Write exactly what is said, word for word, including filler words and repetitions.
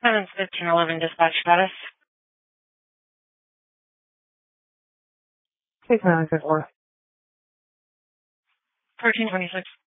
Seven fifteen eleven dispatch status. Six nine six four. Thirteen twenty six.